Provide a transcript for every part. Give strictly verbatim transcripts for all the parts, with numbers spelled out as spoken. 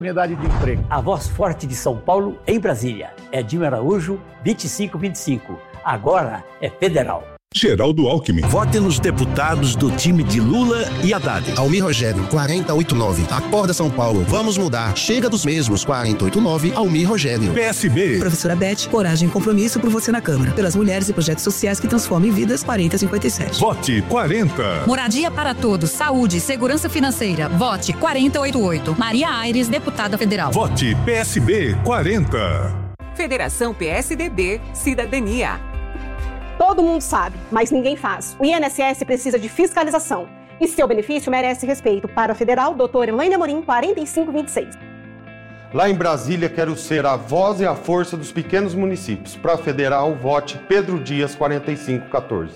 oportunidade de emprego. A voz forte de São Paulo em Brasília. Edinho Araújo, vinte e cinco vinte e cinco. Agora é federal. Geraldo Alckmin. Vote nos deputados do time de Lula e Haddad. Almir Rogério, quarenta e oito nove. Acorda São Paulo, vamos mudar. Chega dos mesmos, quarenta e oito nove. Almir Rogério. P S B. Professora Beth, coragem e compromisso por você na Câmara. Pelas mulheres e projetos sociais que transformem vidas, quarenta e cinquenta e sete. Vote quarenta. Moradia para todos, saúde, segurança financeira. Vote quarenta e oito oito. Maria Aires, deputada federal. Vote P S B quarenta. Federação P S D B, Cidadania. Todo mundo sabe, mas ninguém faz. O I N S S precisa de fiscalização. E seu benefício merece respeito. Para a Federal, doutora Elaine Amorim, quarenta e cinco vinte e seis. Lá em Brasília, quero ser a voz e a força dos pequenos municípios. Para a Federal, vote Pedro Dias, quarenta e cinco quatorze.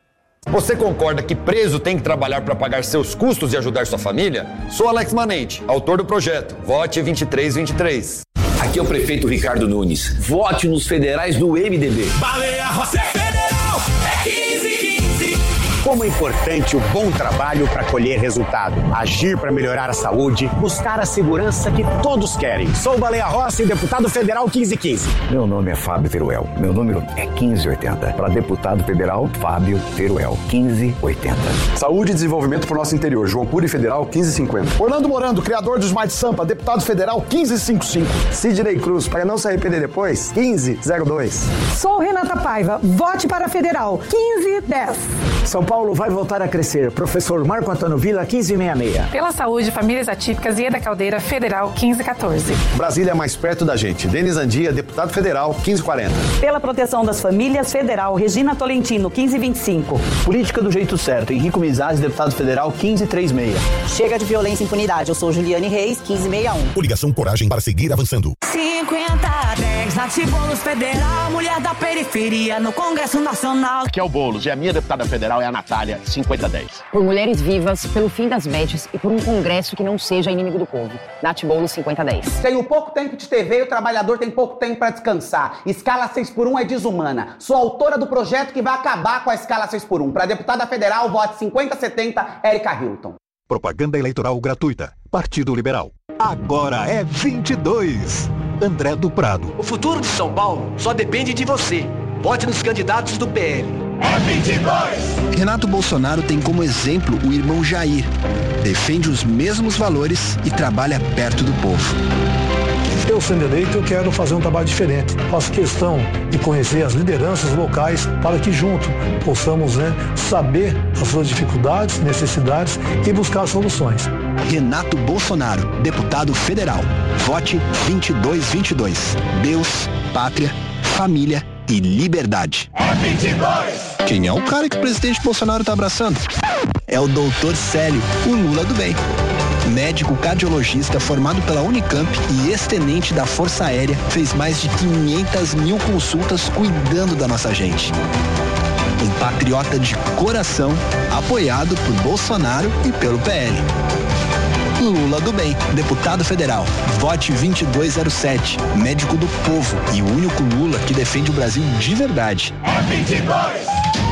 Você concorda que preso tem que trabalhar para pagar seus custos e ajudar sua família? Sou Alex Manente, autor do projeto. Vote vinte e três vinte e três. Aqui é o prefeito Ricardo Nunes. Vote nos federais do M D B. Baleia Rossi é federal, é quinze quinze. Como é importante o bom trabalho para colher resultado. Agir para melhorar a saúde, buscar a segurança que todos querem. Sou Baleia Rossi, deputado federal quinze quinze. Meu nome é Fábio Teruel. Meu número é quinze oitenta. Para deputado federal, Fábio Teruel, quinze oitenta. Saúde e desenvolvimento para o nosso interior. João Cury Federal, quinze cinquenta. Orlando Morando, criador do Smart Sampa, deputado federal, quinze cinquenta e cinco. Sidney Cruz, para não se arrepender depois, quinze zero dois. Sou Renata Paiva, vote para a federal, quinze dez. São Paulo vai voltar a crescer. Professor Marco Antônio Vila, quinze sessenta e seis. Pela saúde, famílias atípicas e Ieda Caldeira, federal, quinze quatorze. Brasília é mais perto da gente. Denis Andia, deputado federal, quinze quarenta. Pela proteção das famílias, federal, Regina Tolentino, quinze vinte e cinco. Política do jeito certo. Henrico Mizaz, deputado federal, quinze trinta e seis. Chega de violência e impunidade. Eu sou Juliane Reis, quinze sessenta e um. Coligação Coragem para seguir avançando. cinquenta a dez, Nath Boulos Federal, mulher da periferia no Congresso Nacional. Aqui é o Boulos e a minha deputada federal é a Natália, cinquenta a dez. Por mulheres vivas, pelo fim das médias e por um Congresso que não seja inimigo do povo. Nath Boulos, cinquenta a dez. Tenho pouco tempo de T V e o trabalhador tem pouco tempo para descansar. Escala seis por um é desumana. Sou autora do projeto que vai acabar com a escala seis por um. Para deputada federal, vote cinquenta setenta, Érica Hilton. Propaganda eleitoral gratuita. Partido Liberal. Agora é vinte e dois. André do Prado. O futuro de São Paulo só depende de você. Vote nos candidatos do P L. É vinte e dois! Renato Bolsonaro tem como exemplo o irmão Jair. Defende os mesmos valores e trabalha perto do povo. Eu, sendo eleito, eu quero fazer um trabalho diferente. Faço questão de conhecer as lideranças locais para que junto possamos, né, saber as suas dificuldades, necessidades e buscar soluções. Renato Bolsonaro, deputado federal. Vote vinte e dois vinte e dois. Deus, pátria, família e liberdade. É vinte e dois! Quem é o cara que o presidente Bolsonaro está abraçando? É o doutor Célio, o Lula do bem. Médico cardiologista formado pela Unicamp e ex-tenente da Força Aérea, fez mais de quinhentas mil consultas cuidando da nossa gente. Um patriota de coração, apoiado por Bolsonaro e pelo P L. Lula do bem, deputado federal. Vote vinte e dois zero sete. Médico do povo e o único Lula que defende o Brasil de verdade. É vinte e dois!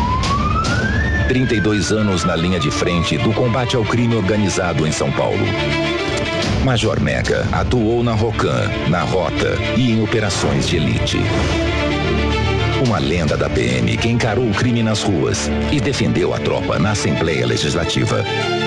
trinta e dois anos na linha de frente do combate ao crime organizado em São Paulo. Major Meca atuou na Rocan, na Rota e em operações de elite. Uma lenda da P M que encarou o crime nas ruas e defendeu a tropa na Assembleia Legislativa.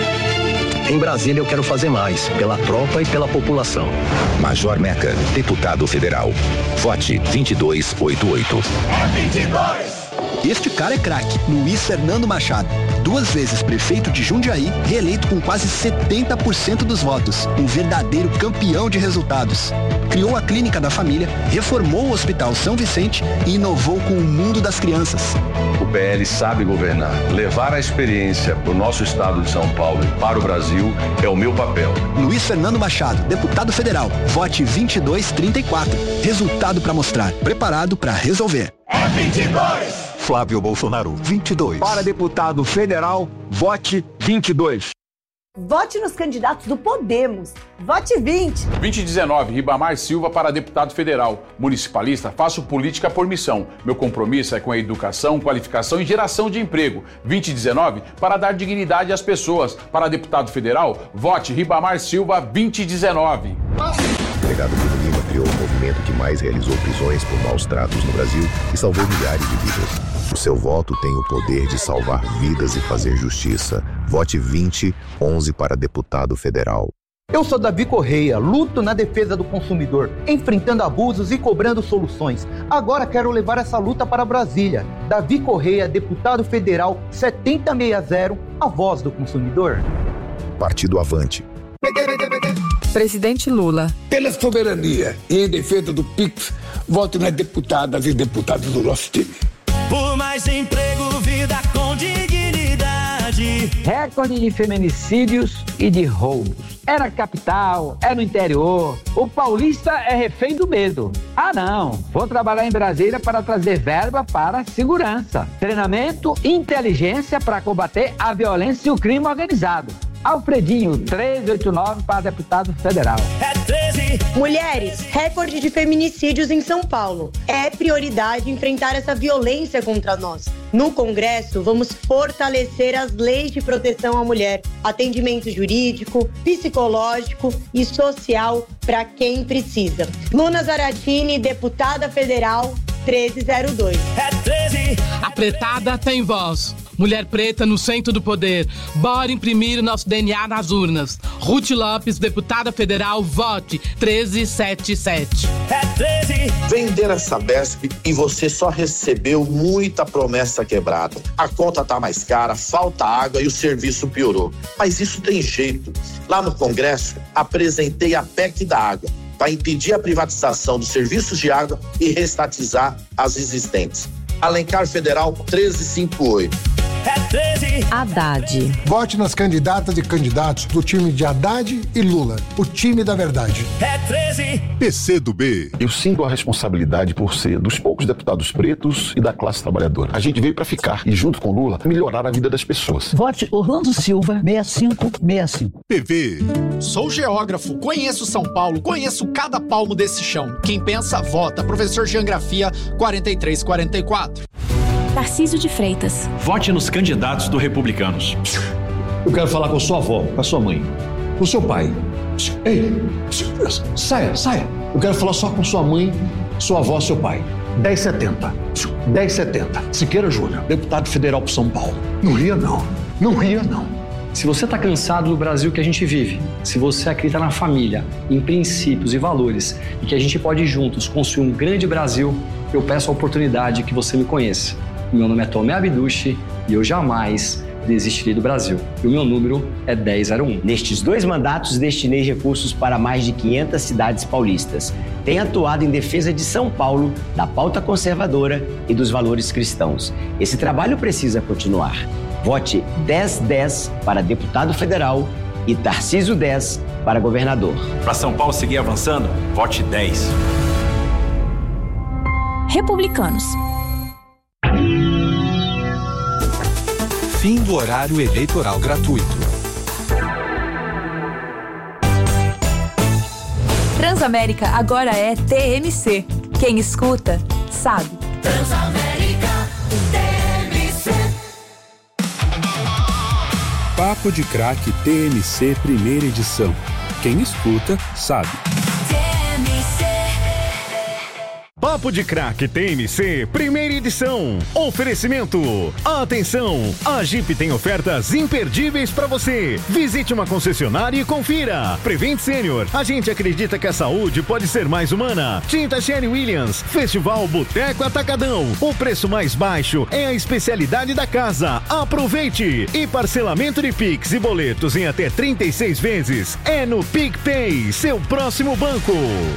Em Brasília eu quero fazer mais, pela tropa e pela população. Major Meca, deputado federal. Vote vinte e dois oitenta e oito. É vinte e dois! Este cara é craque, Luiz Fernando Machado. Duas vezes prefeito de Jundiaí, reeleito com quase setenta por cento dos votos. Um verdadeiro campeão de resultados. Criou a Clínica da Família, reformou o Hospital São Vicente e inovou com o mundo das crianças. O P L sabe governar. Levar a experiência para o nosso estado de São Paulo e para o Brasil é o meu papel. Luiz Fernando Machado, deputado federal. Vote vinte e dois trinta e quatro. Resultado para mostrar. Preparado para resolver. É vinte e dois! Flávio Bolsonaro, vinte e dois. Para deputado federal, vote vinte e dois. Vote nos candidatos do Podemos. Vote vinte. vinte e dezenove, Ribamar Silva para deputado federal. Municipalista, faço política por missão. Meu compromisso é com a educação, qualificação e geração de emprego. vinte e dezenove, para dar dignidade às pessoas. Para deputado federal, vote Ribamar Silva vinte e dezenove. delegado Bruno Lima criou o movimento que mais realizou prisões por maus tratos no Brasil e salvou milhares de vidas. O seu voto tem o poder de salvar vidas e fazer justiça. Vote vinte onze para deputado federal. Eu sou Davi Correia, luto na defesa do consumidor, enfrentando abusos e cobrando soluções. Agora quero levar essa luta para Brasília. Davi Correia, deputado federal setenta sessenta, a voz do consumidor. Partido Avante. Presidente Lula. Pela soberania e em defesa do Pix, voto nas deputadas e deputados do nosso time. Por mais emprego, vida com dignidade. Recorde de feminicídios e de roubos. É na capital, é no interior. O paulista é refém do medo. Ah, não. Vou trabalhar em Brasília para trazer verba para segurança. Treinamento e inteligência para combater a violência e o crime organizado. Alfredinho, trezentos e oitenta e nove para deputado federal. É treze. Mulheres, recorde de feminicídios em São Paulo. É prioridade enfrentar essa violência contra nós. No Congresso, vamos fortalecer as leis de proteção à mulher, atendimento jurídico, psicológico e social para quem precisa. Luna Zaratini, deputada federal, treze zero dois. É treze. A pretada tem voz. Mulher preta no centro do poder. Bora imprimir o nosso D N A nas urnas. Ruth Lopes, deputada federal, vote treze setenta e sete. É treze. Vender a Sabesp e você só recebeu muita promessa quebrada. A conta tá mais cara, falta água e o serviço piorou. Mas isso tem jeito. Lá no Congresso, apresentei a P E C da água para impedir a privatização dos serviços de água e restatizar as existentes. Alencar Federal trezentos e cinquenta e oito. É treze. Haddad. Vote nas candidatas e candidatos do time de Haddad e Lula, o time da verdade. É treze. P C do B. Eu sinto a responsabilidade por ser dos poucos deputados pretos e da classe trabalhadora. A gente veio para ficar e, junto com Lula, melhorar a vida das pessoas. Vote Orlando Silva, sessenta e cinco sessenta e cinco. T V. Sou geógrafo, conheço São Paulo, conheço cada palmo desse chão. Quem pensa, vota. Professor de Geografia, quarenta e três quarenta e quatro. Tarcísio de Freitas. Vote nos candidatos do Republicanos. Eu quero falar com a sua avó, com a sua mãe, com o seu pai. Ei, saia, saia. Eu quero falar só com sua mãe, sua avó, seu pai. dez setenta. dez setenta. Siqueira Júnior, deputado federal para São Paulo. Não ria não, não ria não. Se você está cansado do Brasil que a gente vive, se você acredita na família, em princípios e valores e que a gente pode juntos construir um grande Brasil, eu peço a oportunidade que você me conheça. Meu nome é Tomé Abdushi e eu jamais desistirei do Brasil. E o meu número é dez zero um. Nestes dois mandatos, destinei recursos para mais de quinhentas cidades paulistas. Tenho atuado em defesa de São Paulo, da pauta conservadora e dos valores cristãos. Esse trabalho precisa continuar. Vote dez dez para deputado federal e Tarcísio dez para governador. Para São Paulo seguir avançando, vote dez. Republicanos. Fim do horário eleitoral gratuito. Transamérica agora é T M C. Quem escuta, sabe. Transamérica T M C. Papo de Craque T M C primeira edição. Quem escuta, sabe. Papo de Craque T M C, primeira edição. Oferecimento. Atenção, a Jeep tem ofertas imperdíveis para você. Visite uma concessionária e confira. Prevent Senior, a gente acredita que a saúde pode ser mais humana. Tinta Sherry Williams, Festival Boteco Atacadão. O preço mais baixo é a especialidade da casa. Aproveite. E parcelamento de Pix e boletos em até trinta e seis vezes. É no PicPay, seu próximo banco.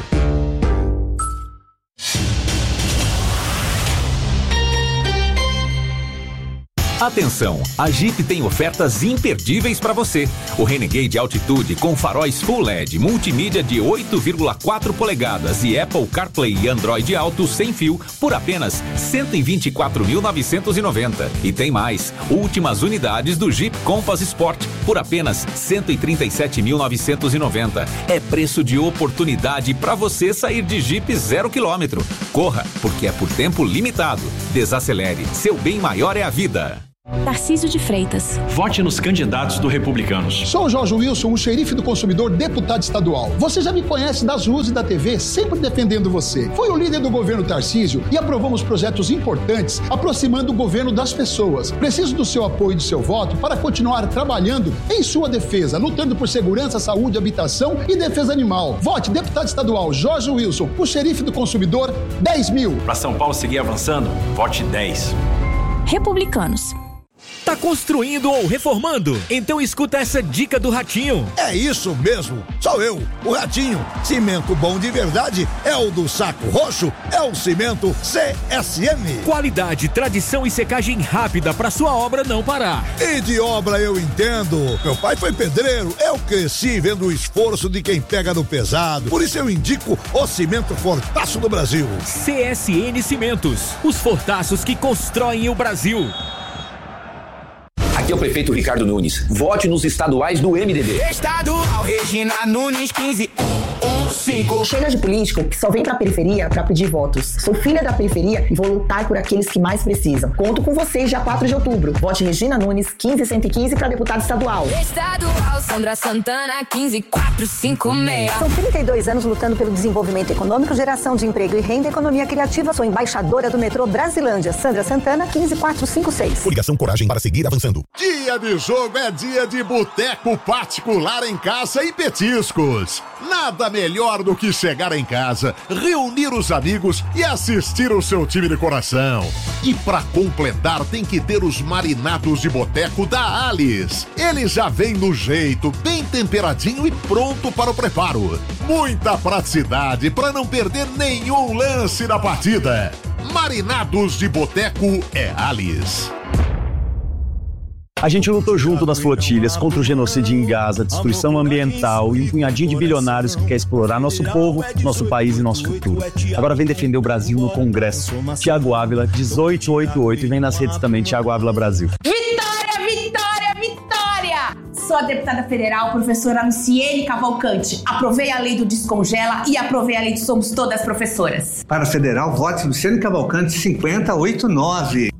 Atenção, a Jeep tem ofertas imperdíveis para você. O Renegade Altitude com faróis Full L E D, multimídia de oito vírgula quatro polegadas e Apple CarPlay e Android Auto sem fio por apenas cento e vinte e quatro mil novecentos e noventa. E tem mais, últimas unidades do Jeep Compass Sport por apenas cento e trinta e sete mil novecentos e noventa. É preço de oportunidade para você sair de Jeep zero quilômetro. Corra, porque é por tempo limitado. Desacelere, seu bem maior é a vida. Tarcísio de Freitas. Vote nos candidatos do Republicanos. Sou o Jorge Wilson, o xerife do consumidor, deputado estadual. Você já me conhece das ruas e da T V, sempre defendendo você. Fui o líder do governo Tarcísio e aprovamos projetos importantes, aproximando o governo das pessoas. Preciso do seu apoio e do seu voto para continuar trabalhando em sua defesa, lutando por segurança, saúde, habitação e defesa animal. Vote deputado estadual Jorge Wilson, o xerife do consumidor, dez mil. Para São Paulo seguir avançando, vote dez. Republicanos. Tá construindo ou reformando? Então escuta essa dica do Ratinho. É isso mesmo, sou eu, o Ratinho. Cimento bom de verdade é o do Saco Roxo, é o cimento C S M. Qualidade, tradição e secagem rápida pra sua obra não parar. E de obra eu entendo. Meu pai foi pedreiro, eu cresci vendo o esforço de quem pega no pesado. Por isso eu indico o cimento Fortaço do Brasil. C S N Cimentos, os fortaços que constroem o Brasil. Aqui é o prefeito Ricardo Nunes. Vote nos estaduais do M D B. Estadual Regina Nunes quinze um cinco. Chega de político que só vem pra periferia pra pedir votos. Sou filha da periferia e vou lutar por aqueles que mais precisam. Conto com vocês dia quatro de outubro. Vote Regina Nunes quinze cento e quinze pra deputado estadual. Estadual Sandra Santana quinze quatrocentos e cinquenta e seis. São trinta e dois anos lutando pelo desenvolvimento econômico, geração de emprego e renda, economia criativa. Sou embaixadora do metrô Brasilândia. Sandra Santana quinze quatrocentos e cinquenta e seis. Coligação Coragem para seguir avançando. Dia de jogo é dia de boteco particular em casa e petiscos. Nada melhor do que chegar em casa, reunir os amigos e assistir o seu time de coração. E pra completar tem que ter os marinados de boteco da Alice. Ele já vem no jeito, bem temperadinho e pronto para o preparo. Muita praticidade para não perder nenhum lance da partida. Marinados de boteco é Alice. A gente lutou junto nas flotilhas contra o genocídio em Gaza, destruição ambiental e um punhadinho de bilionários que quer explorar nosso povo, nosso país e nosso futuro. Agora vem defender o Brasil no Congresso. Tiago Ávila, dezoito oitenta e oito, e vem nas redes também, Tiago Ávila Brasil. Vitória, vitória, vitória! Sou a deputada federal, professora Luciene Cavalcante. Aprovei a lei do Descongela e aprovei a lei do Somos Todas Professoras. Para a federal, vote Luciene Cavalcante cinquenta oitenta e nove.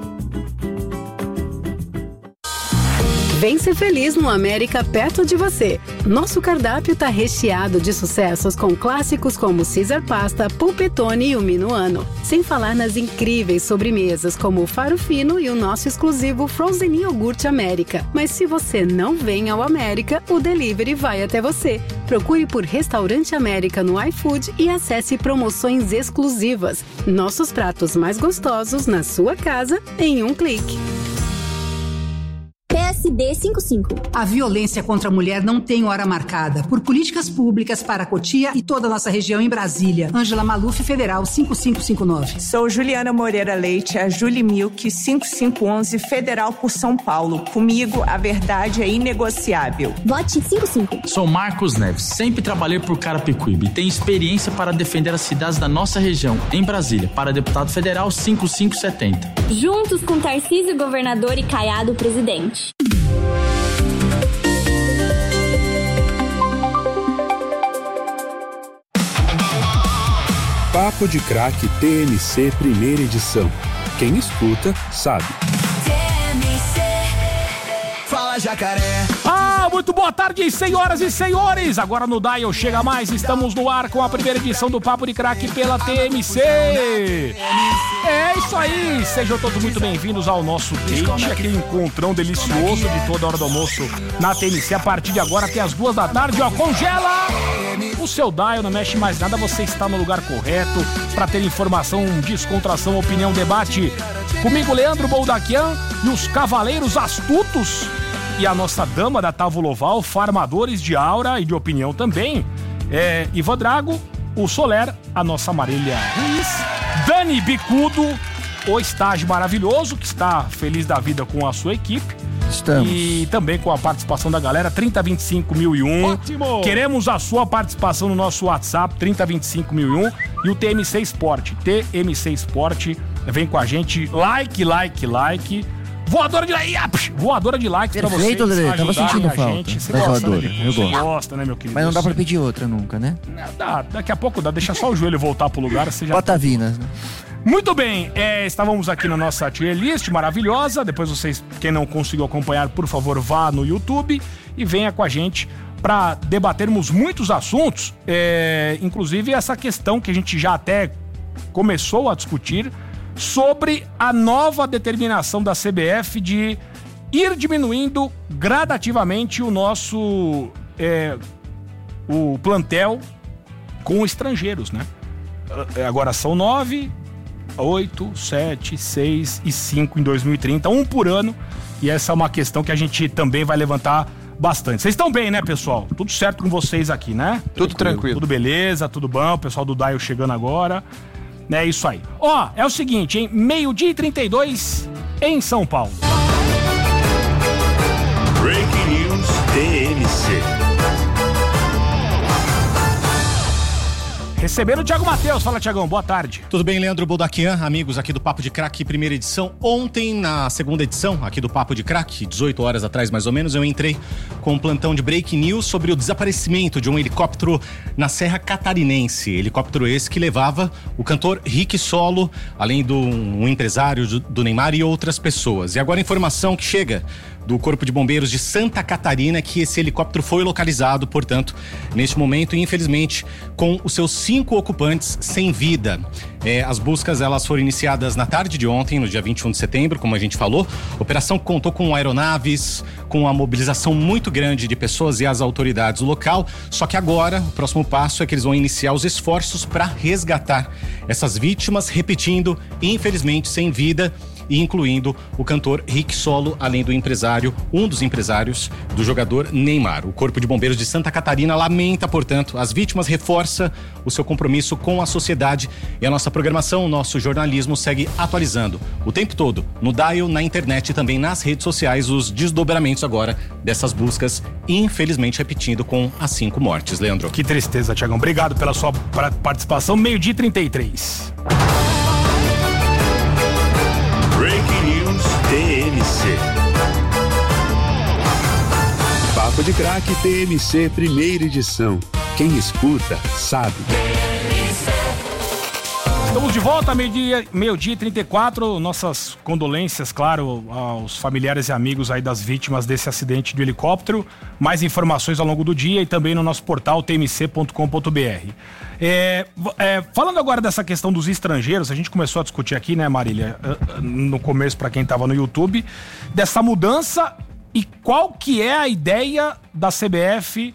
Vem ser feliz no América perto de você. Nosso cardápio tá recheado de sucessos com clássicos como Caesar Pasta, Polpettone e o Minuano. Sem falar nas incríveis sobremesas como o Faro Fino e o nosso exclusivo Frozen Iogurte América. Mas se você não vem ao América, o delivery vai até você. Procure por Restaurante América no iFood e acesse promoções exclusivas. Nossos pratos mais gostosos na sua casa em um clique. P S D cinquenta e cinco. A violência contra a mulher não tem hora marcada. Por políticas públicas para Cotia e toda a nossa região em Brasília. Ângela Maluf, Federal cinco cinco cinco nove. Sou Juliana Moreira Leite, a Julie Milk cinco cinco um um, Federal por São Paulo. Comigo, a verdade é inegociável. Vote cinquenta e cinco. Sou Marcos Neves, sempre trabalhei por Carapicuíba e tenho experiência para defender as cidades da nossa região, em Brasília, para deputado federal cinco cinco setenta. Juntos com Tarcísio, governador, e Caiado, presidente. Papo de Craque T M C primeira edição. Quem escuta, sabe. T M C. Fala, jacaré. Ah, muito boa tarde, senhoras e senhores. Agora no Dial Chega Mais, estamos no ar com a primeira edição do Papo de Craque pela T M C. É isso aí, sejam todos muito bem-vindos ao nosso date, aquele encontrão delicioso de toda hora do almoço na T M C, a partir de agora até as duas da tarde, ó, congela o seu dial, não mexe mais nada, você está no lugar correto para ter informação, descontração, opinião, debate. Comigo, Leandro Boldaquian e os cavaleiros astutos e a nossa dama da Távola Oval, farmadores de aura e de opinião também, é Ivan Drago, o Soler, a nossa Marília Ruiz, Dani Bicudo, o estágio maravilhoso, que está feliz da vida com a sua equipe. Estamos. E também com a participação da galera, trinta vinte e cinco mil e um. Ótimo! Queremos a sua participação no nosso WhatsApp, trinta vinte e cinco mil e um. E o T M C Sport, T M C Sport, vem com a gente, like, like, like. Voadora de like, voadora de likes pra vocês. Perfeito, Lelê, tava sentindo falta. Gente. Você da gosta, voadora, né? eu Você gosto. gosta, né, meu querido? Mas não dá pra pedir outra nunca, né? Dá, daqui a pouco dá, deixa só o joelho voltar pro lugar, você já... Botavinas, né? Muito bem, é, estávamos aqui na nossa tier list maravilhosa. Depois vocês, quem não conseguiu acompanhar, por favor, vá no YouTube e venha com a gente para debatermos muitos assuntos, é, inclusive essa questão que a gente já até começou a discutir sobre a nova determinação da C B F de ir diminuindo gradativamente o nosso é, o plantel com estrangeiros, né? Agora são nove, oito, sete, seis e cinco em dois mil e trinta, um por ano, e essa é uma questão que a gente também vai levantar bastante. Vocês estão bem, né, pessoal? Tudo certo com vocês aqui, né? Tudo tranquilo. Tudo beleza, tudo bom, o pessoal do Dial chegando agora. É isso aí. Ó, é o seguinte, hein? meio-dia e trinta e dois em São Paulo. Breaking News T M C. Recebendo o Thiago Matheus. Fala, Thiagão, boa tarde. Tudo bem, Leandro Boldaquian, amigos aqui do Papo de Craque, primeira edição. Ontem, na segunda edição aqui do Papo de Craque, dezoito horas atrás mais ou menos, eu entrei com um plantão de Breaking News sobre o desaparecimento de um helicóptero na Serra Catarinense. Helicóptero esse que levava o cantor Rick Solo, além do um empresário do Neymar e outras pessoas. E agora a informação que chega do Corpo de Bombeiros de Santa Catarina que esse helicóptero foi localizado, portanto, neste momento, infelizmente, com os seus cinco ocupantes sem vida. É, as buscas, elas foram iniciadas na tarde de ontem, no dia vinte e um de setembro, como a gente falou. Operação que contou com aeronaves, com a mobilização muito grande de pessoas e as autoridades do local. Só que agora, o próximo passo é que eles vão iniciar os esforços para resgatar essas vítimas, repetindo, infelizmente, sem vida, e incluindo o cantor Rick Solo, além do empresário, um dos empresários do jogador Neymar. O Corpo de Bombeiros de Santa Catarina lamenta, portanto, as vítimas, reforça o seu compromisso com a sociedade, e a nossa programação, o nosso jornalismo segue atualizando o tempo todo, no Dial, na internet e também nas redes sociais, os desdobramentos agora dessas buscas, infelizmente repetindo com as cinco mortes. Leandro. Que tristeza, Thiagão. Obrigado pela sua participação. meio-dia e trinta e três. Breaking News T M C. Papo de Craque T M C, primeira edição. Quem escuta, sabe. Estamos de volta, meio-dia, meio-dia e trinta e quatro. Nossas condolências, claro, aos familiares e amigos aí das vítimas desse acidente de helicóptero. Mais informações ao longo do dia e também no nosso portal t m c ponto com ponto b r. É, é, falando agora dessa questão dos estrangeiros, a gente começou a discutir aqui, né, Marília, no começo, para quem estava no YouTube, dessa mudança e qual que é a ideia da C B F,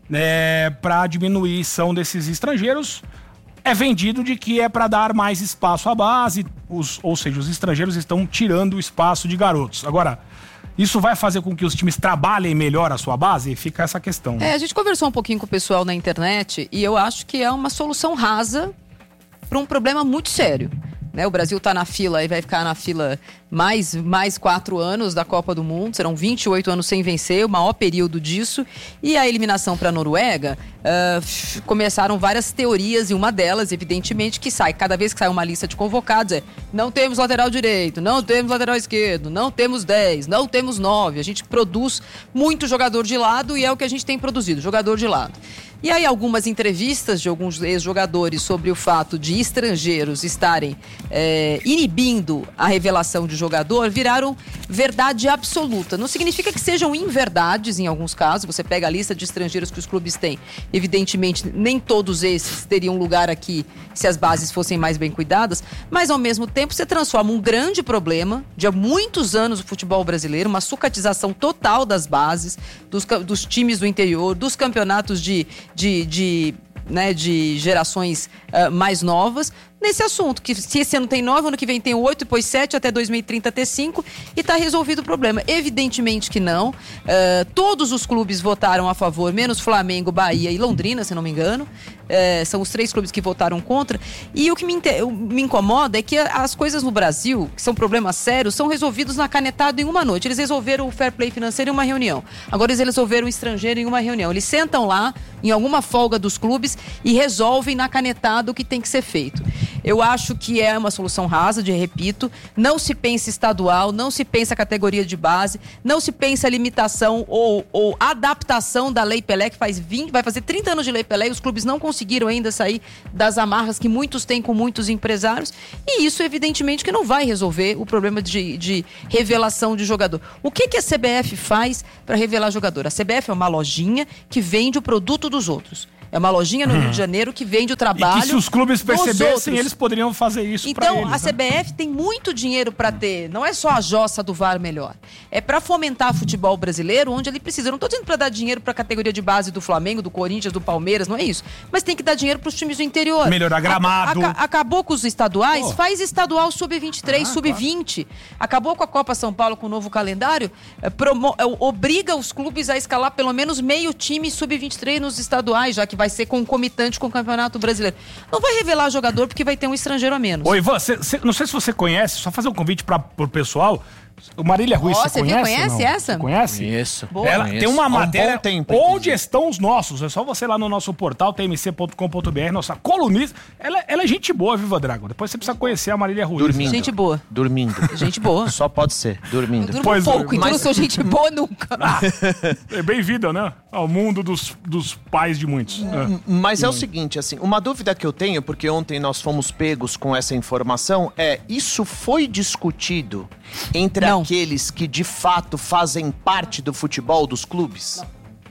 né, para a diminuição desses estrangeiros. É vendido de que é para dar mais espaço à base, os, ou seja, os estrangeiros estão tirando o espaço de garotos. Agora, isso vai fazer com que os times trabalhem melhor a sua base? Fica essa questão. É, a gente conversou um pouquinho com o pessoal na internet e eu acho que é uma solução rasa para um problema muito sério. Né? O Brasil está na fila e vai ficar na fila mais, mais quatro anos da Copa do Mundo. Serão vinte e oito anos sem vencer, o maior período disso. E a eliminação para a Noruega, uh, começaram várias teorias e uma delas, evidentemente, que sai. Cada vez que sai uma lista de convocados é: não temos lateral direito, não temos lateral esquerdo, não temos dez, não temos nove. A gente produz muito jogador de lado e é o que a gente tem produzido, jogador de lado. E aí algumas entrevistas de alguns ex-jogadores sobre o fato de estrangeiros estarem é, inibindo a revelação de jogador viraram verdade absoluta. Não significa que sejam inverdades em alguns casos. Você pega a lista de estrangeiros que os clubes têm. Evidentemente, nem todos esses teriam lugar aqui se as bases fossem mais bem cuidadas. Mas, ao mesmo tempo, você transforma um grande problema de há muitos anos do futebol brasileiro, uma sucatização total das bases, dos, dos times do interior, dos campeonatos de... de, de, né, de gerações uh, mais novas, nesse assunto, que se esse ano tem nove, ano que vem tem oito, depois sete, até dois mil e trinta ter cinco, e está resolvido o problema. Evidentemente que não. Uh, todos os clubes votaram a favor, menos Flamengo, Bahia e Londrina, se não me engano. Uh, são os três clubes que votaram contra. E o que me, inter... me incomoda é que as coisas no Brasil, que são problemas sérios, são resolvidos na canetada em uma noite. Eles resolveram o fair play financeiro em uma reunião. Agora eles resolveram o estrangeiro em uma reunião. Eles sentam lá, em alguma folga dos clubes, e resolvem na canetada o que tem que ser feito. Eu acho que é uma solução rasa, de repito, não se pensa estadual, não se pensa categoria de base, não se pensa limitação ou, ou adaptação da Lei Pelé, que faz vinte, vai fazer trinta anos de Lei Pelé e os clubes não conseguiram ainda sair das amarras que muitos têm com muitos empresários, e isso evidentemente que não vai resolver o problema de, de revelação de jogador. O que, que a C B F faz para revelar jogador? A C B F é uma lojinha que vende o produto dos outros. É uma lojinha no uhum. Rio de Janeiro que vende o trabalho. E que se os clubes percebessem, eles poderiam fazer isso pra Então, eles, a C B F né? tem muito dinheiro para ter. Não é só a jossa do V A R melhor. É para fomentar o futebol brasileiro onde ele precisa. Eu não estou dizendo para dar dinheiro para a categoria de base do Flamengo, do Corinthians, do Palmeiras, não é isso. Mas tem que dar dinheiro para os times do interior. Melhorar gramado. A, a, acabou com os estaduais, oh. faz estadual sub vinte e três, ah, sub vinte. Claro. Acabou com a Copa São Paulo com o novo calendário. É, promo, é, obriga os clubes a escalar pelo menos meio time sub vinte e três nos estaduais, já que vai ser concomitante com o Campeonato Brasileiro. Não vai revelar jogador porque vai ter um estrangeiro a menos. Oi, Ivan, cê, cê, não sei se você conhece, só fazer um convite para o pessoal. O Marília Ruiz, oh, você conhece? Você conhece essa? Você conhece? Isso. Ela conheço. tem uma Há um matéria bom tempo, onde inclusive. estão os nossos. É só você lá no nosso portal, t m c ponto com ponto b r, nossa colunista. Ela, ela é gente boa, Viva Drago. Depois você precisa conhecer a Marília Ruiz. Dormindo. Gente boa. Dormindo. Gente boa. Só pode ser, dormindo. Eu durmo Pois, pouco, então mas- não sou gente boa nunca. Ah, é bem-vinda, né? Ao mundo dos, dos pais de muitos. É. Mas é o seguinte, assim, uma dúvida que eu tenho, porque ontem nós fomos pegos com essa informação, é, isso foi discutido entre Não. aqueles que de fato fazem parte do futebol dos clubes?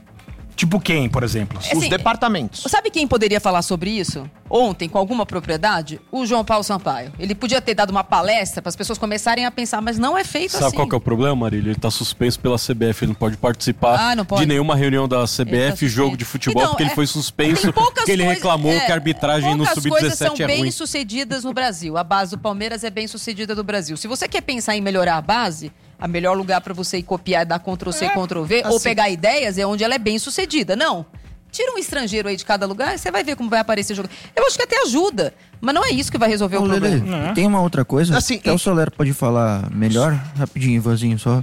Tipo quem, por exemplo? É, Os assim, departamentos. Sabe quem poderia falar sobre isso? Ontem, com alguma propriedade? O João Paulo Sampaio. Ele podia ter dado uma palestra para as pessoas começarem a pensar, mas não é feito Sabe assim. qual que é o problema, Marília? Ele tá suspenso pela C B F, ele não pode participar Ah, não pode. de nenhuma reunião da C B Ele tá F, jogo suspenso. de futebol, Então, porque ele é- foi suspenso, tem poucas porque ele coisas- reclamou é, que a arbitragem no poucas sub coisas dezessete são é ruim. bem sucedidas no Brasil. A base do Palmeiras é bem sucedida do Brasil. Se você quer pensar em melhorar a base, a melhor lugar para você ir copiar é dar Ctrl C, Ctrl V, ou assim- pegar ideias é onde ela é bem sucedida. Não. Tira um estrangeiro aí de cada lugar e você vai ver como vai aparecer jogo. Eu acho que até ajuda, mas não é isso que vai resolver Ô, o Lelê, problema. tem uma outra coisa, Assim, até e- o Soler pode falar melhor, rapidinho, Ivanzinho, só.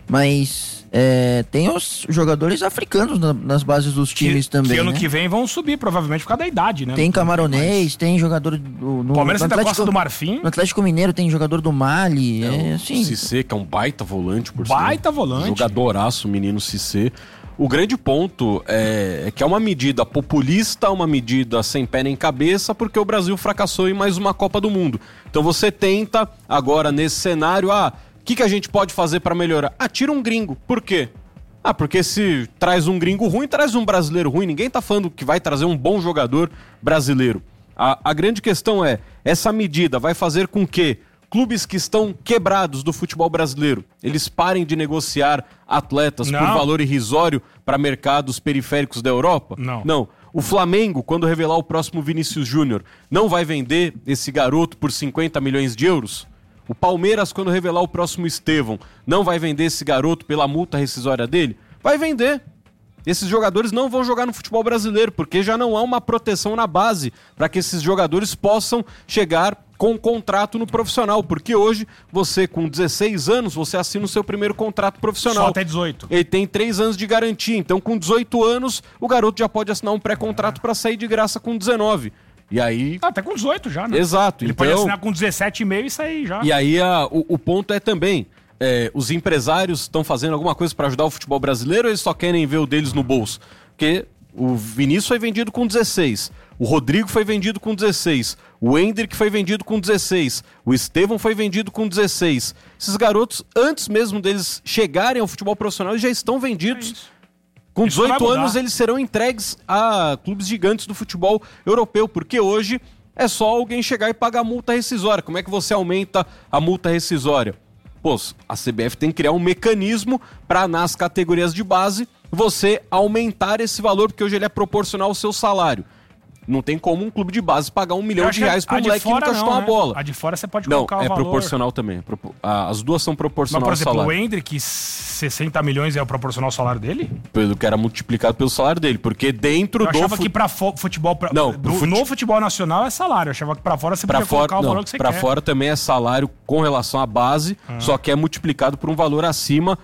Mas é, tem os jogadores africanos na- nas bases dos times que, também, que ano né? que vem vão subir, provavelmente, por causa da idade, né? Tem Não camaronês, tem jogador do... No, Palmeiras no tem da Atlético- Costa do Marfim. No Atlético Mineiro tem jogador do Mali, é, assim... Cissé, que é um baita volante, por Baita sinal. volante. Jogadoraço, menino Cissé. O grande ponto é, é que é uma medida populista, uma medida sem pé nem cabeça, porque o Brasil fracassou em mais uma Copa do Mundo. Então você tenta, agora nesse cenário, ah, o que, que a gente pode fazer para melhorar? Ah, tira um gringo. Por quê? Ah, porque se traz um gringo ruim, traz um brasileiro ruim. Ninguém tá falando que vai trazer um bom jogador brasileiro. A, a grande questão é, essa medida vai fazer com que clubes que estão quebrados do futebol brasileiro, eles parem de negociar atletas Não. por valor irrisório para mercados periféricos da Europa? Não. Não. O Flamengo, quando revelar o próximo Vinícius Júnior, não vai vender esse garoto por cinquenta milhões de euros? O Palmeiras, quando revelar o próximo Estevão, não vai vender esse garoto pela multa rescisória dele? Vai vender. Esses jogadores não vão jogar no futebol brasileiro, porque já não há uma proteção na base para que esses jogadores possam chegar com um contrato no profissional. Porque hoje, você com dezesseis anos, você assina o seu primeiro contrato profissional. Só até dezoito. Ele tem três anos de garantia, então com dezoito anos, o garoto já pode assinar um pré-contrato para sair de graça com dezenove. E aí... Ah, até com dezoito já, né? Exato. Ele então... pode assinar com dezessete e meio e sair já. E aí a, o, o ponto é também, é, os empresários estão fazendo alguma coisa para ajudar o futebol brasileiro ou eles só querem ver o deles no bolso? Porque o Vinícius foi vendido com dezesseis, o Rodrigo foi vendido com dezesseis, o Hendrick foi vendido com dezesseis, o Estevão foi vendido com dezesseis. Esses garotos, antes mesmo deles chegarem ao futebol profissional, eles já estão vendidos. É Com Isso vai dezoito mudar. anos eles serão entregues a clubes gigantes do futebol europeu, porque hoje é só alguém chegar e pagar a multa rescisória. Como é que você aumenta a multa rescisória? Pô, a C B F tem que criar um mecanismo para nas categorias de base você aumentar esse valor, porque hoje ele é proporcional ao seu salário. Não tem como um clube de base pagar um milhão Eu de acho que reais a- para um a de moleque que fora nunca não, chutou uma né? bola. A de fora você pode Não, colocar o é valor. proporcional também. é propo- a- As duas são Mas, proporcional por ao exemplo, salário. o Hendrick, sessenta milhões é o proporcional ao salário dele? Pelo que era multiplicado pelo salário dele, porque dentro Eu do... achava fu- que pra fo- futebol... Pra, Não, do- pro fute- no futebol nacional é salário. Eu achava que pra fora você Pra podia fora, colocar o não, valor que você pra quer. fora também é salário com relação à base, Ah. só que é multiplicado por um valor acima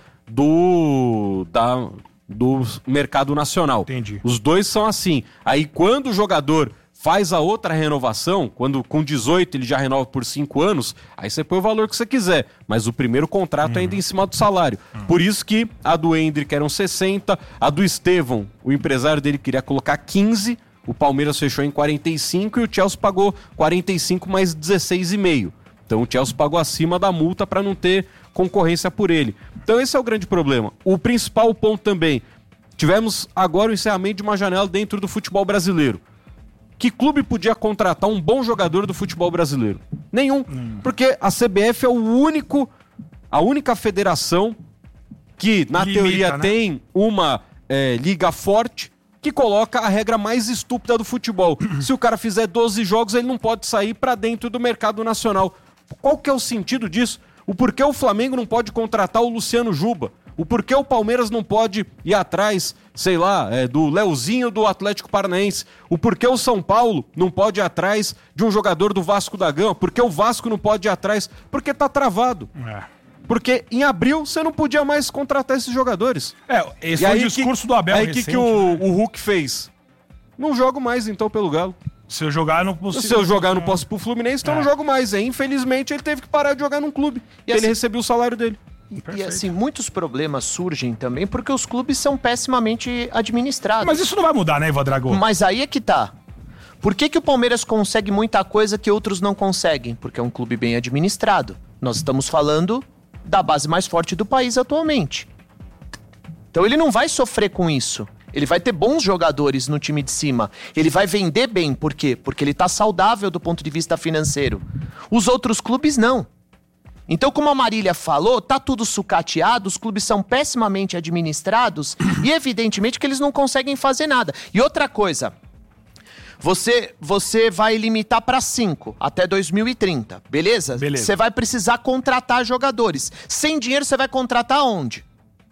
do, da, do mercado nacional. Entendi. Os dois são assim. Aí quando o jogador faz a outra renovação, quando com dezoito ele já renova por cinco anos, aí você põe o valor que você quiser, mas o primeiro contrato é ainda em cima do salário. Por isso que a do Endrick eram sessenta, a do Estevão, o empresário dele queria colocar quinze, o Palmeiras fechou em quarenta e cinco e o Chelsea pagou quarenta e cinco mais dezesseis vírgula cinco. Então o Chelsea pagou acima da multa para não ter concorrência por ele. Então esse é o grande problema. O principal ponto também, tivemos agora o encerramento de uma janela dentro do futebol brasileiro. Que clube podia contratar um bom jogador do futebol brasileiro? Nenhum. Hum. Porque a C B F é o único, a única federação que, na Limita, teoria, né? tem uma é, liga forte que coloca a regra mais estúpida do futebol. Se o cara fizer doze jogos, ele não pode sair para dentro do mercado nacional. Qual que é o sentido disso? O porquê o Flamengo não pode contratar o Luciano Juba? O porquê o Palmeiras não pode ir atrás, sei lá, é, do Leozinho do Atlético Paranaense? O porquê o São Paulo não pode ir atrás de um jogador do Vasco da Gama? Por que o Vasco não pode ir atrás? Porque tá travado. É. Porque em abril você não podia mais contratar esses jogadores. É, esse e foi o discurso que, do Abel Aí o recente, que, que o, né? o Hulk fez? Não jogo mais então pelo Galo. Se eu jogar, eu não posso. Se eu jogar, eu não posso ir pro Fluminense, então é. eu não jogo mais. E, infelizmente, ele teve que parar de jogar num clube. E assim, ele recebeu o salário dele. Perfeito. E assim, muitos problemas surgem também porque os clubes são pessimamente administrados. Mas isso não vai mudar, né, Ivan Drago? Mas aí é que tá. Por que, que o Palmeiras consegue muita coisa que outros não conseguem? Porque é um clube bem administrado. Nós estamos falando da base mais forte do país atualmente. Então ele não vai sofrer com isso. Ele vai ter bons jogadores no time de cima. Ele vai vender bem. Por quê? Porque ele tá saudável do ponto de vista financeiro. Os outros clubes não. Então, como a Marília falou, tá tudo sucateado, os clubes são pessimamente administrados e evidentemente que eles não conseguem fazer nada. E outra coisa, você, você vai limitar para cinco até dois mil e trinta, beleza? Beleza. Você vai precisar contratar jogadores. Sem dinheiro você vai contratar onde?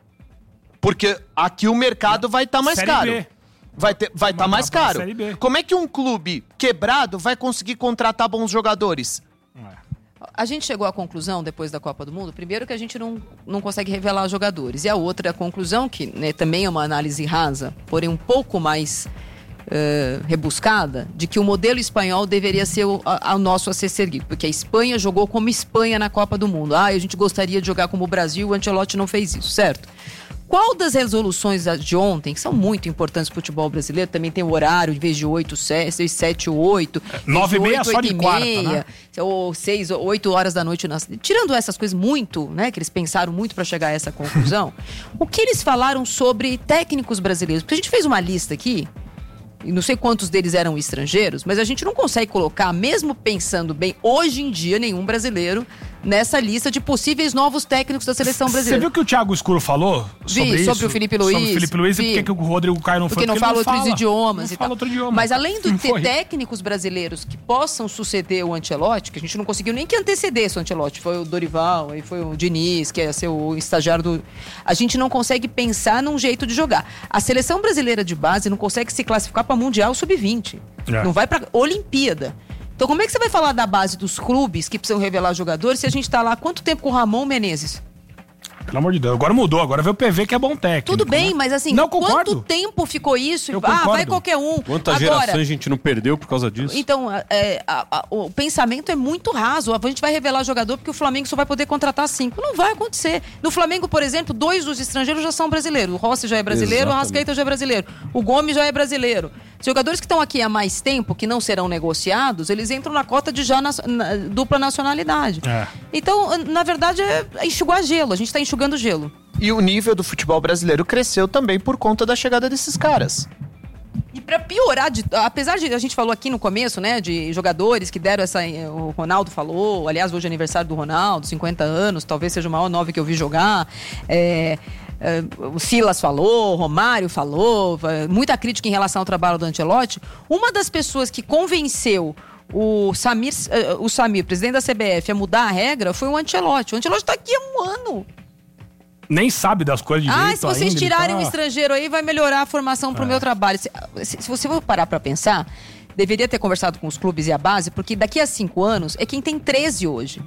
Porque aqui o mercado vai estar tá mais Série caro. B. Vai estar vai tá mais caro. Série B. Como é que um clube quebrado vai conseguir contratar bons jogadores? A gente chegou à conclusão, depois da Copa do Mundo, primeiro que a gente não, não consegue revelar os jogadores. E a outra a conclusão, que né, também é uma análise rasa, porém um pouco mais uh, rebuscada, de que o modelo espanhol deveria ser o a, a nosso a ser seguido. Porque a Espanha jogou como Espanha na Copa do Mundo. Ah, a gente gostaria de jogar como o Brasil, o Ancelotti não fez isso, certo? Qual das resoluções de ontem, que são muito importantes para o futebol brasileiro, também tem o horário, em vez de oito, seis, sete, oito, nove e meia só de quarta, né? Ou seis, oito horas da noite. Nas... Tirando essas coisas muito, né, que eles pensaram muito para chegar a essa conclusão, o que eles falaram sobre técnicos brasileiros? Porque a gente fez uma lista aqui, e não sei quantos deles eram estrangeiros, mas a gente não consegue colocar, mesmo pensando bem, hoje em dia, nenhum brasileiro nessa lista de possíveis novos técnicos da seleção brasileira. Você viu o que o Thiago Escuro falou sobre Vi, isso? sobre o Felipe Luiz. Sobre o Felipe Luiz Vi. e por que que o Rodrigo Caio não porque foi? Porque não fala outros fala. idiomas não e fala tal. outro idioma. Mas além de não ter foi. técnicos brasileiros que possam suceder o Ancelotti, que a gente não conseguiu nem que antecedesse o Ancelotti, foi o Dorival, aí foi o Diniz, que ia ser o estagiário do... A gente não consegue pensar num jeito de jogar. A seleção brasileira de base não consegue se classificar para Mundial sub vinte. É. Não vai para Olimpíada. Então como é que você vai falar da base dos clubes que precisam revelar jogadores se a gente tá lá há quanto tempo com o Ramon Menezes? Pelo amor de Deus, agora mudou, agora veio o P V que é bom técnico. Tudo bem, né? mas assim, não, quanto concordo. tempo ficou isso? Eu ah, concordo. vai qualquer um. Quantas agora, gerações a gente não perdeu por causa disso? Então, é, a, a, o pensamento é muito raso. A gente vai revelar jogador porque o Flamengo só vai poder contratar cinco. Não vai acontecer. No Flamengo, por exemplo, dois dos estrangeiros já são brasileiros. O Rossi já é brasileiro, Exatamente. o Arrascaeta já é brasileiro. O Gomes já é brasileiro. Jogadores que estão aqui há mais tempo, que não serão negociados, eles entram na cota de já na, na, dupla nacionalidade. É. Então, na verdade, é enxugar gelo. A gente está enxugando gelo. E o nível do futebol brasileiro cresceu também por conta da chegada desses caras. E pra piorar, de, apesar de a gente falou aqui no começo, né, de jogadores que deram essa... O Ronaldo falou, aliás, hoje é aniversário do Ronaldo, cinquenta anos, talvez seja o maior nove que eu vi jogar. É, é, o Silas falou, o Romário falou, muita crítica em relação ao trabalho do Ancelotti. Uma das pessoas que convenceu o Samir, o Samir, presidente da C B F, a mudar a regra foi o Ancelotti. O Ancelotti tá aqui há um ano. Nem sabe das coisas direito Ah, se vocês ainda, tirarem tá... um estrangeiro aí, vai melhorar a formação pro é. meu trabalho. Se, se, se você for parar pra pensar, deveria ter conversado com os clubes e a base, porque daqui a cinco anos é quem tem treze hoje.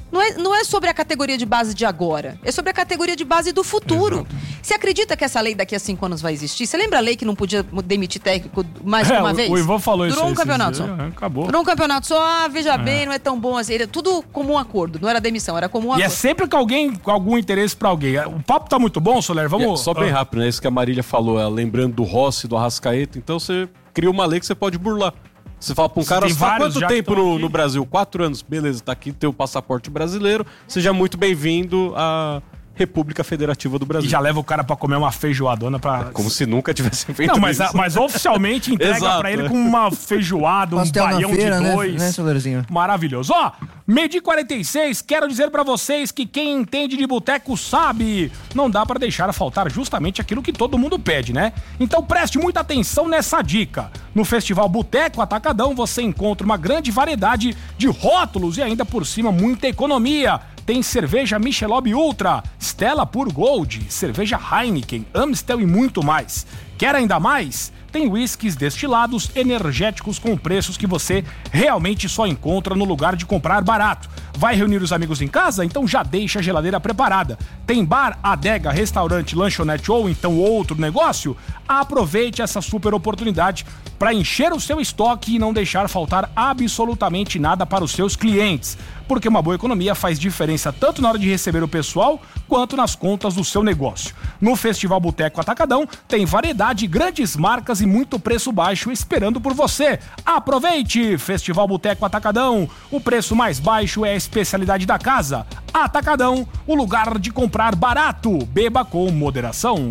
Não é, não é sobre a categoria de base de agora, é sobre a categoria de base do futuro. Exato. Você acredita que essa lei daqui a cinco anos vai existir? Você lembra a lei que não podia demitir técnico mais de é, uma o, vez? O Ivan falou Durou isso. Durou um campeonato só. É, acabou. Durou um campeonato só, ah, veja é. bem, não é tão bom assim. Era tudo como um acordo, não era demissão, era como um e acordo. E é sempre com alguém, com algum interesse pra alguém. O papo tá muito bom, Soler, vamos... É, só bem rápido, né? Isso que a Marília falou, ela, lembrando do Rossi, do Arrascaeta, então você cria uma lei que você pode burlar. Você fala pra um cara, você tá quanto tempo no, no Brasil? Quatro anos. Beleza, tá aqui teu passaporte brasileiro. Seja muito bem-vindo à República Federativa do Brasil. E já leva o cara pra comer uma feijoadona pra... É como se nunca tivesse feito Não, mas, isso. mas oficialmente entrega Exato, pra ele é. com uma feijoada, um Pastel baião feira, de dois. Né, né, Solerzinho? Maravilhoso. Ó, Medi quarenta e seis, quero dizer pra vocês que quem entende de boteco sabe. Não dá pra deixar faltar justamente aquilo que todo mundo pede, né? Então preste muita atenção nessa dica. No Festival Boteco Atacadão você encontra uma grande variedade de rótulos e ainda por cima muita economia. Tem cerveja Michelob Ultra, Stella Pure Gold, cerveja Heineken, Amstel e muito mais. Quer ainda mais? Tem whiskies destilados energéticos com preços que você realmente só encontra no lugar de comprar barato. Vai reunir os amigos em casa? Então já deixa a geladeira preparada. Tem bar, adega, restaurante, lanchonete ou então outro negócio? Aproveite essa super oportunidade para encher o seu estoque e não deixar faltar absolutamente nada para os seus clientes. Porque uma boa economia faz diferença tanto na hora de receber o pessoal quanto nas contas do seu negócio. No Festival Boteco Atacadão tem variedade, grandes marcas e muito preço baixo esperando por você. Aproveite! Festival Boteco Atacadão, o preço mais baixo é a especialidade da casa. Atacadão, o lugar de comprar barato. Beba com moderação.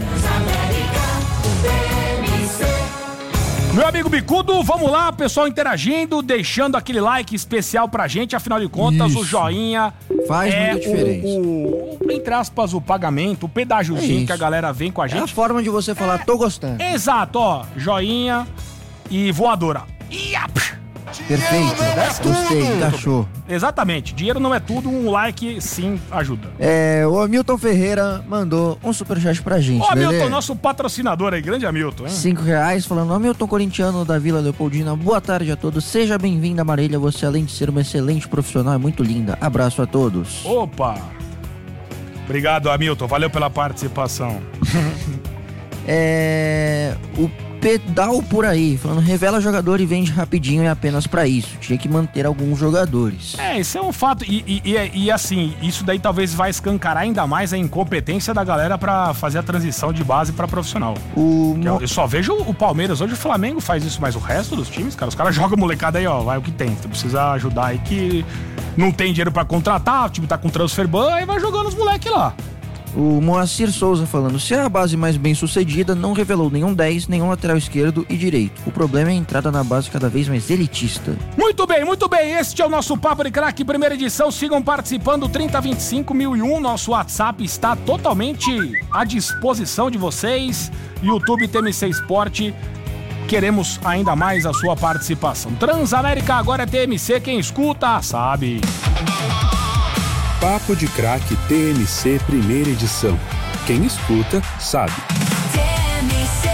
Meu amigo Bicudo, vamos lá, pessoal interagindo, deixando aquele like especial pra gente, afinal de contas, Isso. o joinha faz é muita diferença. O, o, entre aspas, o pagamento, o pedágiozinho é que a galera vem com a gente. É a forma de você falar, tô gostando. Exato, ó, joinha e voadora. Ia, Perfeito, gostei, encaixou. Exatamente, dinheiro não é tudo, um like sim ajuda. É, o Hamilton Ferreira mandou um superchat pra gente. Ô Hamilton, nosso patrocinador aí, grande Hamilton, hein? Cinco reais, falando, Hamilton corintiano da Vila Leopoldina, boa tarde a todos, seja bem-vinda Marília, você além de ser uma excelente profissional, é muito linda, abraço a todos. Opa! Obrigado, Hamilton, valeu pela participação. é... O Pedal por aí, falando, revela jogador e vende rapidinho é apenas pra isso. Tinha que manter alguns jogadores. É, isso é um fato. E, e, e, e assim, isso daí talvez vai escancarar ainda mais a incompetência da galera pra fazer a transição de base pra profissional. O... Eu, eu só vejo o Palmeiras, hoje o Flamengo faz isso, mas o resto dos times, cara, os caras jogam molecada aí, ó, vai o que tem. Você precisa ajudar aí que não tem dinheiro pra contratar, o time tá com transfer ban, aí vai jogando os moleques lá. O Moacir Souza falando, se a base mais bem sucedida não revelou nenhum dez, nenhum lateral esquerdo e direito. O problema é a entrada na base cada vez mais elitista. Muito bem, muito bem. Este é o nosso Papo de Craque, primeira edição. Sigam participando, trinta, vinte e cinco, mil e um. Nosso WhatsApp está totalmente à disposição de vocês. YouTube T M C Esporte. Queremos ainda mais a sua participação. Transamérica agora é T M C, quem escuta sabe. Papo de Craque T M C primeira edição. Quem escuta, sabe. T M C.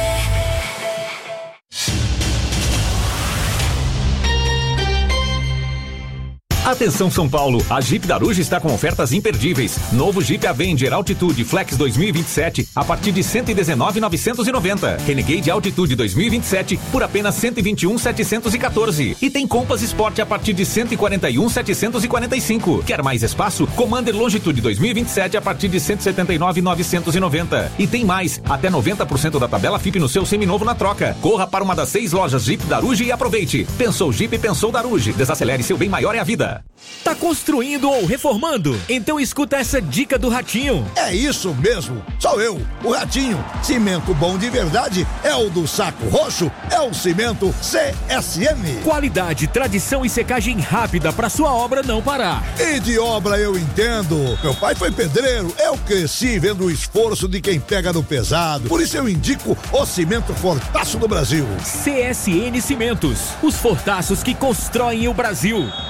Atenção São Paulo, a Jeep Daruge está com ofertas imperdíveis. Novo Jeep Avenger Altitude Flex dois mil e vinte e sete a partir de cento e dezenove mil novecentos e noventa. Renegade Altitude dois mil e vinte e sete por apenas cento e vinte e um mil setecentos e quatorze. E tem Compass Sport a partir de cento e quarenta e um mil setecentos e quarenta e cinco. Quer mais espaço? Commander Longitude dois mil e vinte e sete a partir de cento e setenta e nove mil novecentos e noventa. E tem mais, até noventa por cento da tabela F I P no seu seminovo na troca. Corra para uma das seis lojas Jeep Daruge e aproveite. Pensou Jeep, pensou Daruge. Desacelere, seu bem maior é a vida. Tá construindo ou reformando? Então escuta essa dica do Ratinho. É isso mesmo, sou eu, o Ratinho. Cimento bom de verdade é o do Saco Roxo, é o Cimento C S M. Qualidade, tradição e secagem rápida pra sua obra não parar. E de obra eu entendo. Meu pai foi pedreiro, eu cresci vendo o esforço de quem pega no pesado. Por isso eu indico o Cimento Fortaço do Brasil. C S N Cimentos, os fortaços que constroem o Brasil.